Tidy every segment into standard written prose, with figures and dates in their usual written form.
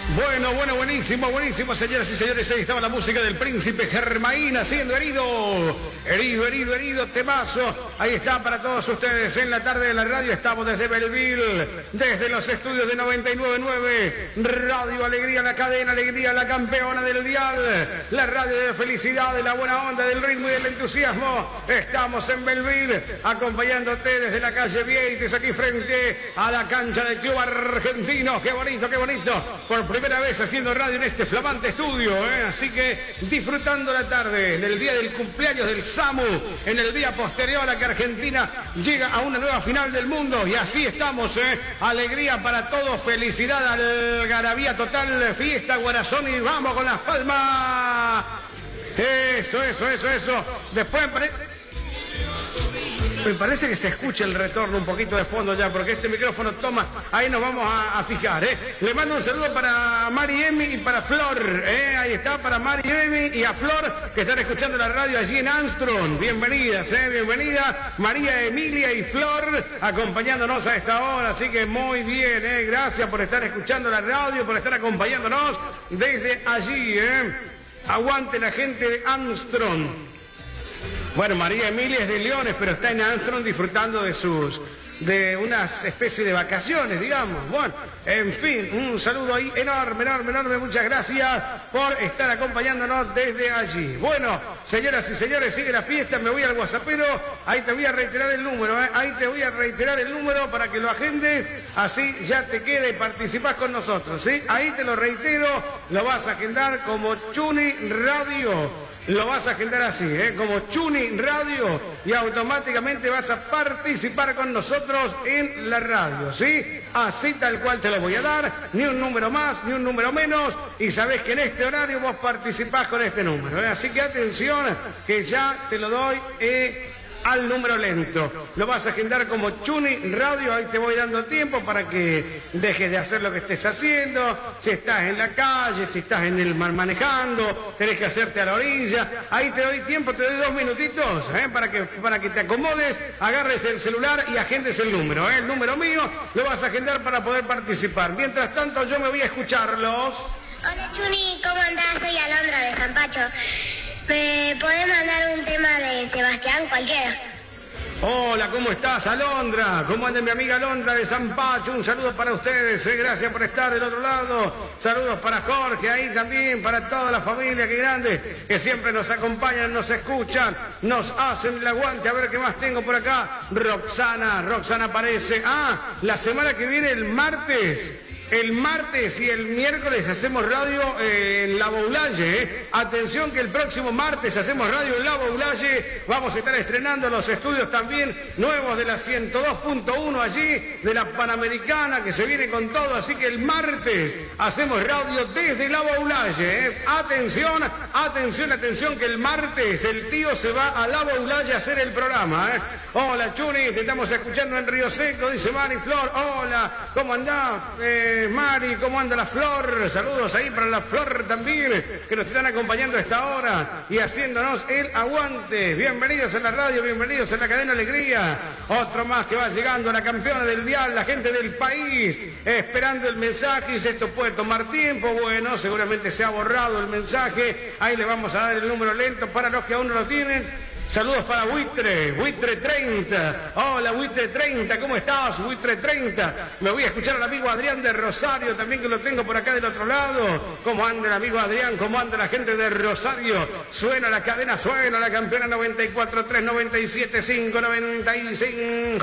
Buenísimo, señoras y señores. Ahí estaba la música del Príncipe Germain haciendo herido, temazo. Ahí está para todos ustedes en la tarde de la radio. Estamos desde Belleville, desde los estudios de 99.9 Radio Alegría, la cadena Alegría, la campeona del dial, la radio de la felicidad, de la buena onda, del ritmo y del entusiasmo. Estamos en Belleville acompañándote desde la calle Vieites, aquí frente a la cancha del Club Argentino. Qué bonito. Por primera vez haciendo radio en este flamante estudio, así que disfrutando la tarde, en el día del cumpleaños del Samu, en el día posterior a que Argentina llega a una nueva final del mundo, y así estamos, alegría para todos, felicidad, algarabía total, fiesta, Guarazón, y vamos con las palmas. Eso. Después me parece que se escucha el retorno un poquito de fondo ya, porque este micrófono toma, ahí nos vamos a fijar, Le mando un saludo para Mari Emi y para Flor, ahí está, para Mari Emi y a Flor, que están escuchando la radio allí en Armstrong. Bienvenidas, bienvenida María Emilia y Flor, acompañándonos a esta hora, así que muy bien, gracias por estar escuchando la radio, por estar acompañándonos desde allí, Aguante la gente de Armstrong. Bueno, María Emilia es de Leones, pero está en Armstrong disfrutando de unas especies de vacaciones, digamos. Bueno, en fin, un saludo ahí enorme. Muchas gracias por estar acompañándonos desde allí. Bueno, señoras y señores, sigue la fiesta. Me voy al WhatsAppero. Ahí te voy a reiterar el número, Ahí te voy a reiterar el número para que lo agendes. Así ya te queda y participás con nosotros, ¿sí? Ahí te lo reitero. Lo vas a agendar como Chuni Radio. Lo vas a agendar así, como Chuni Radio, y automáticamente vas a participar con nosotros en la radio, ¿sí? Así tal cual te lo voy a dar, ni un número más, ni un número menos, y sabés que en este horario vos participás con este número, Así que atención, que ya te lo doy, al número lento. Lo vas a agendar como Chuni Radio. Ahí te voy dando tiempo para que dejes de hacer lo que estés haciendo. Si estás en la calle, si estás en el mar manejando, tenés que hacerte a la orilla. Ahí te doy tiempo, te doy 2 minutitos, para que te acomodes, agarres el celular y agendes el número, El número mío lo vas a agendar para poder participar. Mientras tanto, yo me voy a escucharlos. Hola Chuni, ¿cómo andás? Soy Alondra de Zampacho. ¿Me podés mandar un tema de Sebastián, cualquiera? Hola, ¿cómo estás, Alondra? ¿Cómo anda mi amiga Alondra de Zampacho? Un saludo para ustedes, gracias por estar del otro lado. Saludos para Jorge ahí también, para toda la familia, qué grande, que siempre nos acompañan, nos escuchan, nos hacen el aguante. A ver qué más tengo por acá. Roxana aparece. La semana que viene, el martes y el miércoles hacemos radio en La Boulaye, Atención que el próximo martes hacemos radio en La Boulaye. Vamos a estar estrenando los estudios también nuevos de la 102.1 allí, de la Panamericana, que se viene con todo. Así que el martes hacemos radio desde La Boulaye, Atención, que el martes el tío se va a La Boulaye a hacer el programa, Hola Chuni, te estamos escuchando en Río Seco, dice Mari Flor. Hola, ¿cómo andás? Mari, ¿cómo anda la Flor? Saludos ahí para la Flor también, que nos están acompañando a esta hora y haciéndonos el aguante. Bienvenidos a la radio, bienvenidos a la cadena Alegría. Otro más que va llegando, la campeona del dial, la gente del país, esperando el mensaje. Dice, esto puede tomar tiempo. Bueno, seguramente se ha borrado el mensaje. Ahí le vamos a dar el número lento para los que aún no lo tienen. Saludos para Buitre 30. Hola Buitre 30, ¿cómo estás? Buitre 30. Me voy a escuchar al amigo Adrián de Rosario, también, que lo tengo por acá del otro lado. ¿Cómo anda el amigo Adrián? ¿Cómo anda la gente de Rosario? Suena la cadena, suena la campeona 94.3, 97.5, 95.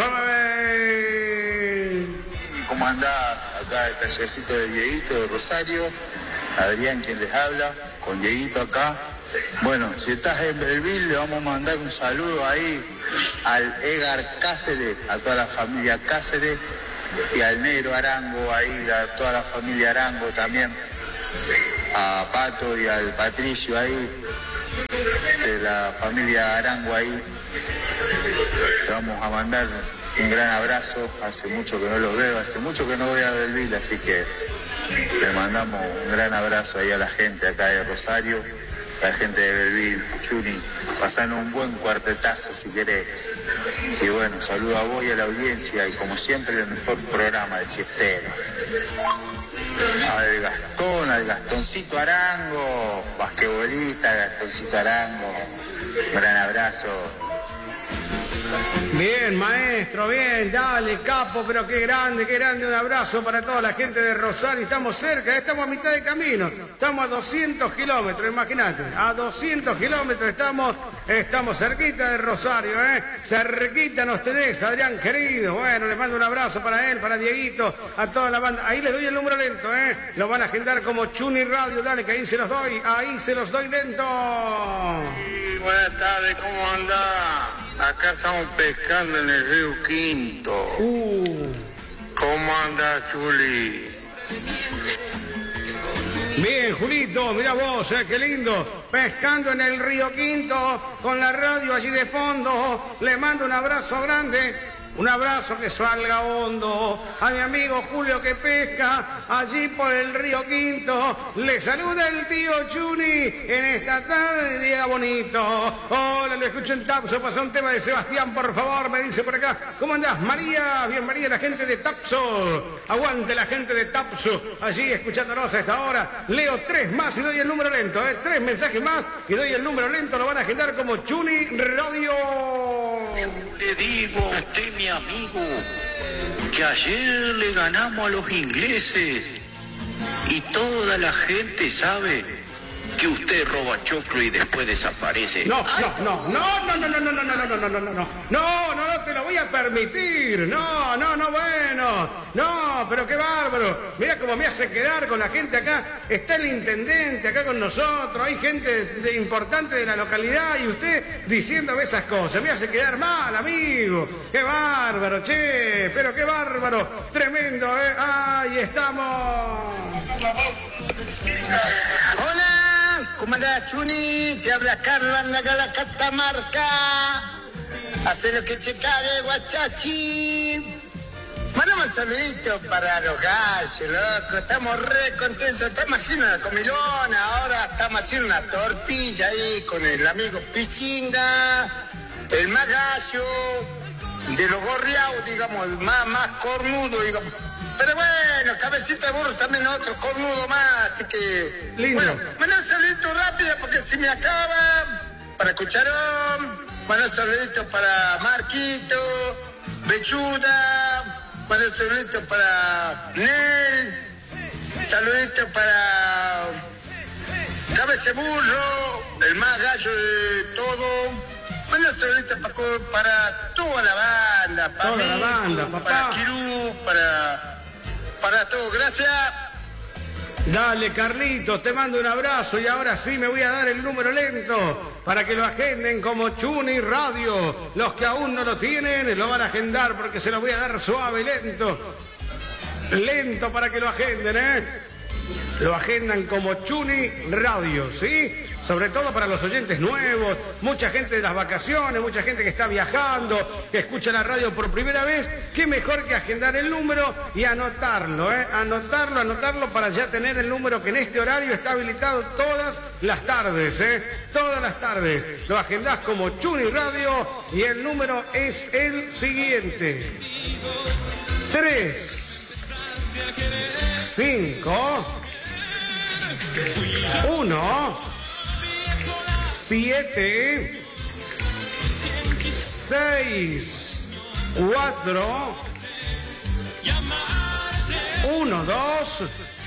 ¿Cómo andás? Acá el tallercito de Dieguito de Rosario. Adrián quien les habla, con Dieguito acá. Bueno, si estás en Belleville, le vamos a mandar un saludo ahí al Edgar Cáceres, a toda la familia Cáceres, y al Negro Arango ahí, a toda la familia Arango también, a Pato y al Patricio ahí, de la familia Arango ahí. Le vamos a mandar un gran abrazo, hace mucho que no los veo, hace mucho que no voy a Belleville, así que le mandamos un gran abrazo ahí a la gente acá de Rosario. La gente de Belleville, Chuni, pasando un buen cuartetazo si querés. Y bueno, saludo a vos y a la audiencia, y como siempre el mejor programa de siestero. al Gastón, al Gastoncito Arango, basquetbolista, Gastoncito Arango. Gran abrazo. Bien, maestro, bien, dale, capo, pero qué grande, un abrazo para toda la gente de Rosario. Estamos cerca, estamos a mitad de camino, estamos a 200 kilómetros, imagínate, a 200 kilómetros estamos cerquita de Rosario, cerquita nos tenés, Adrián querido. Bueno, les mando un abrazo para él, para Dieguito, a toda la banda. Ahí les doy el número lento, lo van a agendar como Chuni Radio, dale, que ahí se los doy lento. Sí, buenas tardes, ¿cómo andás? Acá estamos pescando en el río Quinto. ¿Cómo anda, Chuli? Bien, Julito, mirá vos, qué lindo. Pescando en el río Quinto, con la radio allí de fondo. Le mando un abrazo grande. Un abrazo que salga hondo a mi amigo Julio que pesca allí por el río Quinto. Le saluda el tío Chuni en esta tarde de día bonito. Hola, lo escucho en Tapso. Pasa un tema de Sebastián, por favor, me dice por acá. ¿Cómo andás, María? Bien, María, la gente de Tapso. Aguante la gente de Tapso. Allí escuchándonos a esta hora. Leo 3 más y doy el número lento. 3 mensajes más y doy el número lento. Lo van a agendar como Chuni Radio. Le digo a usted, mi amigo, que ayer le ganamos a los ingleses y toda la gente sabe que usted roba choclo y después desaparece. No te lo voy a permitir. No, pero qué bárbaro. Mira cómo me hace quedar con la gente acá. Está el intendente acá con nosotros, hay gente importante de la localidad y usted diciéndome esas cosas. Me hace quedar mal, amigo. Qué bárbaro, che, pero qué bárbaro. Tremendo, Ahí estamos. Hola, ¿cómo andás, Chuni? Te habla Carla en la Catamarca. Hace lo que te cague, guachachi. Mandame un saludito para los gallos, loco. Estamos re contentos. Estamos haciendo una comilona. Ahora estamos haciendo una tortilla ahí con el amigo Pichinga, el más gallo, de los gorriados, digamos, el más cornudo, digamos. Pero bueno, cabecita de burro también otro cornudo más, así que... Lindo. Bueno, mandá un saludito rápido porque se me acaba. Para Cucharón, mandá un saludito para Marquito, Bechuda, mandá un saludito para Nel, saludito para Cabeza de Burro, el más gallo de todo. Mandá un saludito para toda la banda, para toda la banda, papá. Para Kirú, para todo, gracias. Dale, Carlitos, te mando un abrazo y ahora sí me voy a dar el número lento para que lo agenden como Chuni Radio. Los que aún no lo tienen lo van a agendar porque se los voy a dar suave, lento. Lento para que lo agenden, Lo agendan como Chuni Radio, ¿sí? Sobre todo para los oyentes nuevos, mucha gente de las vacaciones, mucha gente que está viajando, que escucha la radio por primera vez. Qué mejor que agendar el número y anotarlo, Anotarlo para ya tener el número que en este horario está habilitado todas las tardes, Todas las tardes. Lo agendás como Chuni Radio y el número es el siguiente. 3, 5, 1, 7, 6, 4, 1, 2,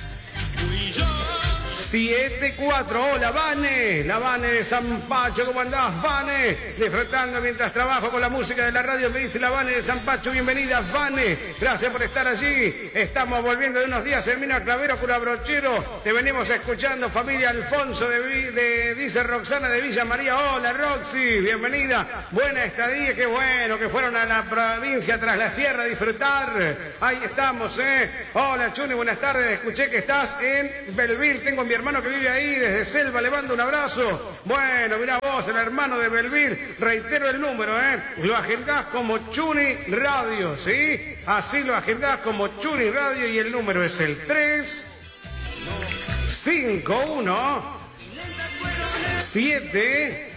7, 4. Hola, Vane. La Vane de San Pacho. ¿Cómo andás, Vane? Disfrutando mientras trabajo con la música de la radio. Me dice la Vane de San Pacho. Bienvenida, Vane. Gracias por estar allí. Estamos volviendo de unos días en Mina Clavero, Curabrochero. Te venimos escuchando, familia Alfonso dice Roxana de Villa María. Hola, Roxy. Bienvenida. Buena estadía. Qué bueno que fueron a la provincia tras la sierra a disfrutar. Ahí estamos, Hola, Chuni. Buenas tardes. Escuché que estás en Belville. Tengo mi hermano que vive ahí desde Selva, le mando un abrazo. Bueno, mirá vos, el hermano de Belville, reitero el número, Lo agendás como Chuni Radio, ¿sí? Así lo agendás como Chuni Radio y el número es el 3, 5, 1, 7,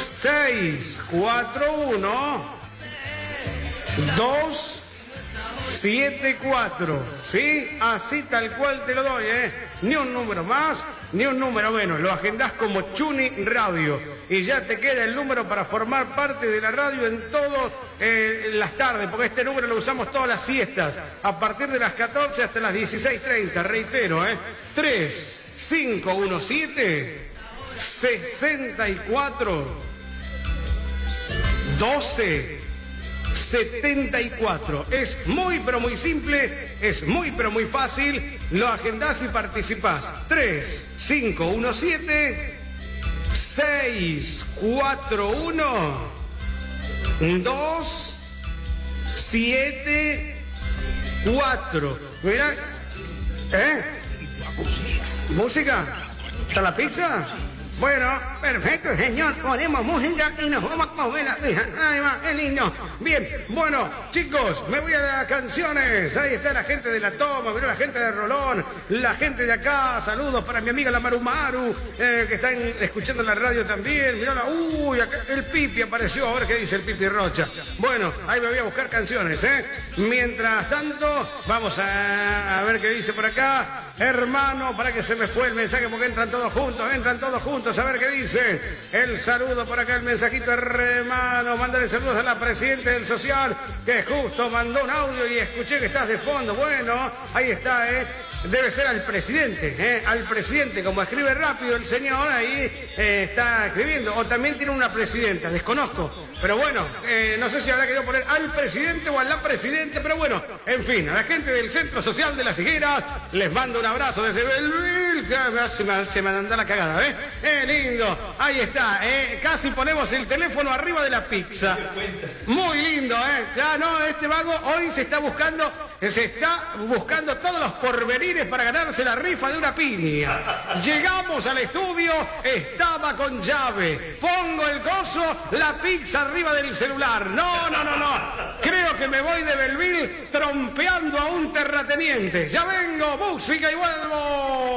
6, 4, 1, 2, 74, ¿sí? Así tal cual te lo doy, ¿eh? Ni un número más, ni un número menos. Lo agendás como Chuni Radio y ya te queda el número para formar parte de la radio en todas las tardes, porque este número lo usamos todas las siestas, a partir de las 14 hasta las 16:30, reitero, 3517 64 12 74. Es muy pero muy simple, es muy pero muy fácil. Lo agendás y participás. 3517 641 274. Mira, ¿música? ¿Está la pizza? Bueno, perfecto, señor. Ponemos música y nos vamos a comer la pizza. Ahí va, qué lindo. Bien, bueno, chicos, me voy a las canciones. Ahí está la gente de La Toma, mirá la gente de Rolón, la gente de acá. Saludos para mi amiga la Maru Maru, que están escuchando la radio también. Mirá uy, acá el Pipi apareció. A ver qué dice el Pipi Rocha. Bueno, ahí me voy a buscar canciones, Mientras tanto, vamos a ver qué dice por acá. Hermano, para que se me fue el mensaje porque entran todos juntos, a ver qué dice. El saludo por acá, el mensajito, hermano. Mándale saludos a la presidenta del social, que justo mandó un audio y escuché que estás de fondo. Bueno, ahí está, Debe ser al presidente, como escribe rápido el señor, ahí está escribiendo. O también tiene una presidenta, desconozco. Pero bueno, no sé si habrá querido poner al presidente o a la presidenta, pero bueno, en fin, a la gente del Centro Social de Las Higueras, les mando un abrazo desde Belville, que se me anda la cagada, lindo, ahí está, casi ponemos el teléfono arriba de la pizza. Muy lindo, ya no, este vago hoy se está buscando todos los porvenires para ganarse la rifa de una piña. Llegamos al estudio, estaba con llave, pongo el coso, la pizza arriba del celular. No. Creo que me voy de Belville trompeando a un terrateniente. Ya vengo, música y vuelvo.